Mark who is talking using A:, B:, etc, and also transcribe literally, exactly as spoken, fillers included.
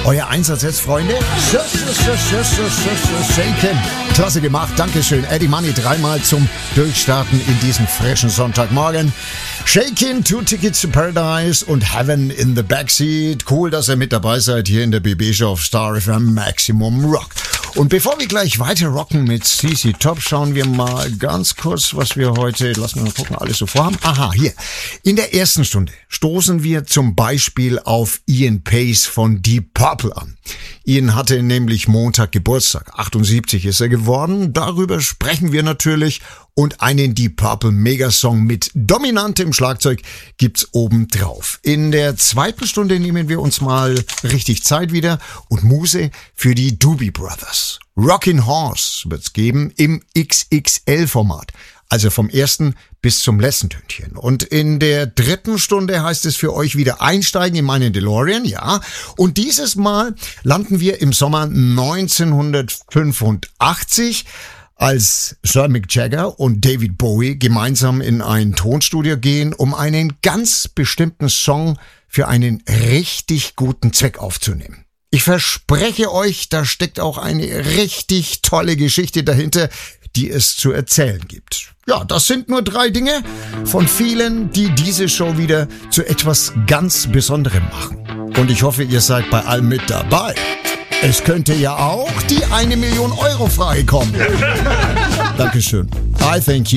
A: Euer Einsatz jetzt, Freunde. Shaken. Klasse gemacht, Dankeschön. Eddie Money dreimal zum Durchstarten in diesem frischen Sonntagmorgen. Shakin', Two Tickets to Paradise und Heaven in the Backseat. Cool, dass ihr mit dabei seid hier in der B B-Show auf Star F M Maximum Rock. Und bevor wir gleich weiter rocken mit C C Top, schauen wir mal ganz kurz, was wir heute, lassen wir mal gucken, alles so vorhaben. Aha, hier. In der ersten Stunde stoßen wir zum Beispiel auf Ian Pace von Deep Purple an. Ian hatte nämlich Montag Geburtstag. achtundsiebzig ist er geworden. Darüber sprechen wir natürlich. Und einen Deep Purple Megasong mit dominantem Schlagzeug gibt's obendrauf. In der zweiten Stunde nehmen wir uns mal richtig Zeit wieder und Muse für die Doobie Brothers. Rockin' Horse wird's geben im X X L-Format. Also vom ersten bis zum letzten Tönchen. Und in der dritten Stunde heißt es für euch wieder einsteigen in meinen DeLorean, ja. Und dieses Mal landen wir im Sommer neunzehnhundertfünfundachtzig, als Sir Mick Jagger und David Bowie gemeinsam in ein Tonstudio gehen, um einen ganz bestimmten Song für einen richtig guten Zweck aufzunehmen. Ich verspreche euch, da steckt auch eine richtig tolle Geschichte dahinter, die es zu erzählen gibt. Ja, das sind nur drei Dinge von vielen, die diese Show wieder zu etwas ganz Besonderem machen. Und ich hoffe, ihr seid bei allem mit dabei. Es könnte ja auch die eine Million Euro Frage kommen. Dankeschön. I thank you.